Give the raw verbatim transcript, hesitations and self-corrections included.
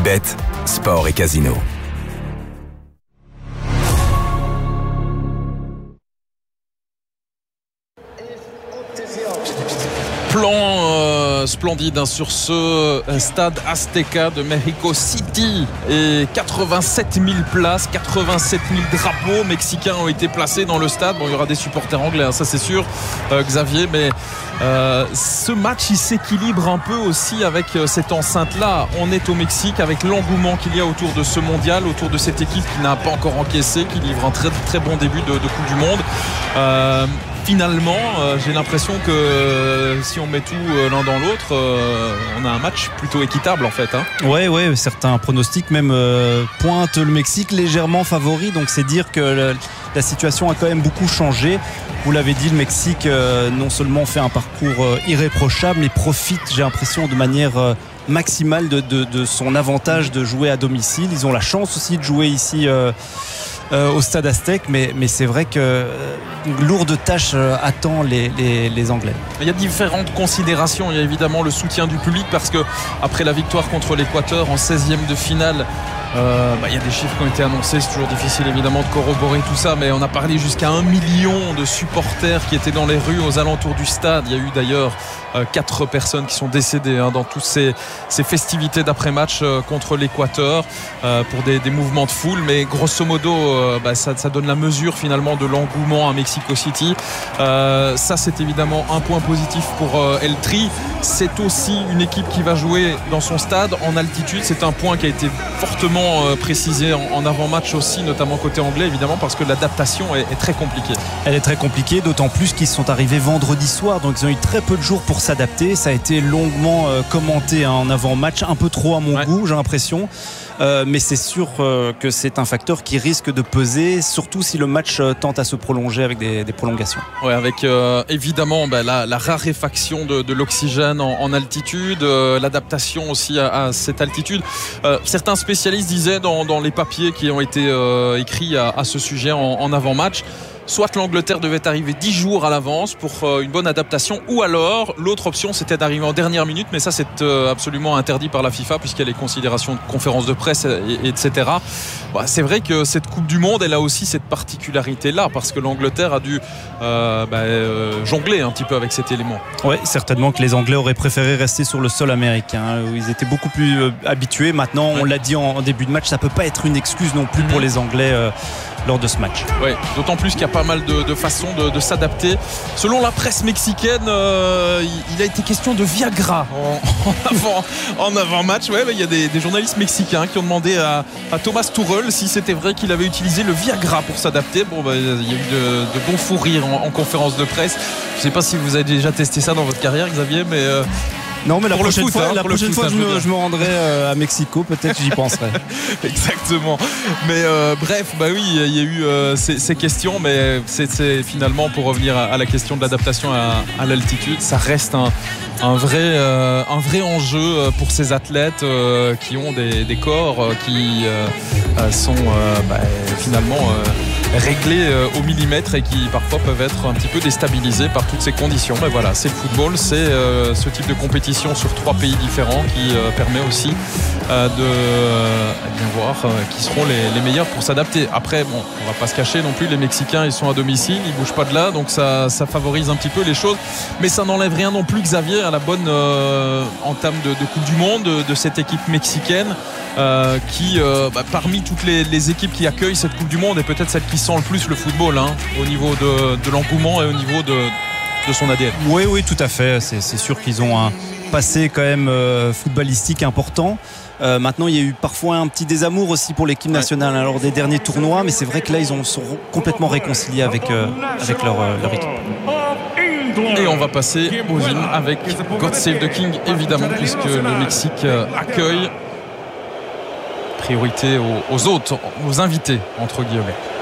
Unibet, sport et casino. Plan euh, splendide hein, sur ce euh, stade Azteca de Mexico City et quatre-vingt-sept mille places, quatre-vingt-sept mille drapeaux mexicains ont été placés dans le stade. Bon, il y aura des supporters anglais, hein, ça c'est sûr, euh, Xavier, mais euh, ce match il s'équilibre un peu aussi avec euh, cette enceinte-là. On est au Mexique avec l'engouement qu'il y a autour de ce mondial, autour de cette équipe qui n'a pas encore encaissé, qui livre un très très bon début de, de Coupe du Monde. Euh, Finalement, euh, j'ai l'impression que euh, si on met tout euh, l'un dans l'autre, euh, on a un match plutôt équitable en fait. Hein. Ouais, ouais, certains pronostics même euh, pointent le Mexique légèrement favori. Donc c'est dire que le, la situation a quand même beaucoup changé. Vous l'avez dit, le Mexique euh, non seulement fait un parcours euh, irréprochable, mais profite, j'ai l'impression, de manière euh, maximale de, de, de son avantage de jouer à domicile. Ils ont la chance aussi de jouer ici. Euh, Euh, au stade Aztec, mais, mais c'est vrai que euh, une lourde tâche euh, attend les, les, les Anglais. Il y a différentes considérations. Il y a évidemment le soutien du public parce que après la victoire contre l'Équateur en seizième de finale, Euh, bah, y a des chiffres qui ont été annoncés, c'est toujours difficile évidemment de corroborer tout ça, mais on a parlé jusqu'à un million de supporters qui étaient dans les rues aux alentours du stade. Il y a eu d'ailleurs euh, quatre personnes qui sont décédées hein, dans toutes ces, ces festivités d'après-match euh, contre l'Équateur euh, pour des, des mouvements de foule, mais grosso modo euh, bah, ça, ça donne la mesure finalement de l'engouement à Mexico City. Euh, ça c'est évidemment un point positif pour euh, El Tri. C'est aussi une équipe qui va jouer dans son stade en altitude. C'est un point qui a été fortement précisé en avant-match aussi, notamment côté anglais évidemment, parce que l'adaptation est, est très compliquée. Elle est très compliquée, d'autant plus qu'ils sont arrivés vendredi soir, donc ils ont eu très peu de jours pour s'adapter. Ça a été longuement euh, commenté hein, en avant-match, un peu trop à mon ouais. goût, j'ai l'impression. Euh, mais c'est sûr euh, que c'est un facteur qui risque de peser, surtout si le match euh, tente à se prolonger avec des, des prolongations. Oui, avec euh, évidemment bah, la, la raréfaction de, de l'oxygène en, en altitude, euh, l'adaptation aussi à, à cette altitude. Euh, certains spécialistes disaient dans, dans les papiers qui ont été euh, écrits à, à ce sujet en, en avant-match, soit l'Angleterre devait arriver dix jours à l'avance pour une bonne adaptation, ou alors l'autre option c'était d'arriver en dernière minute, mais ça c'est absolument interdit par la FIFA puisqu'il y a les considérations de conférences de presse et, et cetera. Bah, c'est vrai que cette Coupe du Monde elle a aussi cette particularité là parce que l'Angleterre a dû euh, bah, euh, jongler un petit peu avec cet élément. Oui, certainement que les Anglais auraient préféré rester sur le sol américain où ils étaient beaucoup plus euh, habitués. Maintenant on ouais. l'a dit en, en début de match, ça peut pas être une excuse non plus mmh. pour les Anglais euh, lors de ce match. Oui, d'autant plus qu'il y a pas mal de, de façons de, de s'adapter. Selon la presse mexicaine, euh, il, il a été question de Viagra en, en, avant, en avant-match. Ouais, il y a des, des journalistes mexicains qui ont demandé à, à Thomas Tuchel si c'était vrai qu'il avait utilisé le Viagra pour s'adapter. Bon, bah, il y a eu de, de bons fous rires en, en conférence de presse. Je ne sais pas si vous avez déjà testé ça dans votre carrière, Xavier, mais... Euh, Non, mais la pour prochaine foot, fois, hein, la prochaine foot, fois hein, je, me, je me rendrai euh, à Mexico, peut-être j'y penserai. Exactement. Mais euh, bref, bah oui, il y a eu euh, ces, ces questions, mais c'est, c'est finalement pour revenir à, à la question de l'adaptation à, à l'altitude, ça reste un, un, vrai, euh, un vrai enjeu pour ces athlètes euh, qui ont des, des corps euh, qui euh, sont euh, bah, finalement euh, réglés euh, au millimètre et qui parfois peuvent être un petit peu déstabilisés par toutes ces conditions. Mais voilà, c'est le football, c'est euh, ce type de compétition sur trois pays différents qui euh, permet aussi euh, de euh, bien voir euh, qui seront les, les meilleurs pour s'adapter. Après, bon, on va pas se cacher non plus, les Mexicains ils sont à domicile, ils bougent pas de là, donc ça, ça favorise un petit peu les choses, mais ça n'enlève rien non plus, Xavier, à la bonne euh, entame de, de Coupe du Monde de, de cette équipe mexicaine euh, qui euh, bah, parmi toutes les, les équipes qui accueillent cette Coupe du Monde est peut-être celle qui sent le plus le football hein, au niveau de, de l'engouement et au niveau de, de son A D N. Oui, oui, tout à fait, c'est, c'est sûr qu'ils ont un passé quand même euh, footballistique important. Euh, maintenant il y a eu parfois un petit désamour aussi pour l'équipe nationale hein, lors des derniers tournois, mais c'est vrai que là ils ont, sont complètement réconciliés avec, euh, avec leur, euh, leur équipe. Et on va passer aux hymnes avec God Save the King évidemment, puisque le Mexique accueille. Priorité aux, aux autres, aux invités entre guillemets.